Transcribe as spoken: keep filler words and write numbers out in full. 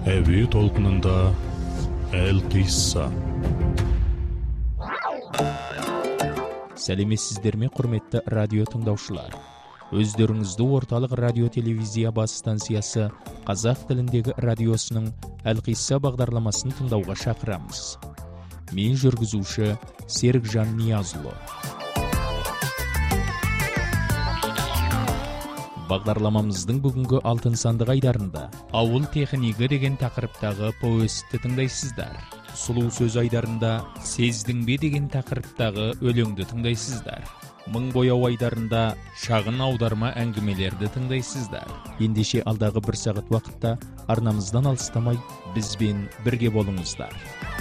Әуе толқынында Әл-Қисса. Сәлеметсіздер ме, құрметті радио тыңдаушылар? Өздеріңізді орталық радио телевизия бас станциясы қазақ тіліндегі радиосының Әл-Қисса бағдарламасын тыңдауға шақырамыз. Мен жүргізуші Серікжан Ниязұлы. Бағдарламамыздың бүгінгі алтын сандық айдарында ауыл технигі деген тақырыптағы повестті тыңдайсыздар. Сұлу сөз айдарында сездің бе деген тақырыптағы өлеңді тыңдайсыздар. Мың бояу айдарында шағын аударма әңгімелерді тыңдайсыздар. Ендеше алдағы бір сағат уақытта арнамыздан алыстамай бізбен бірге болыңыздар.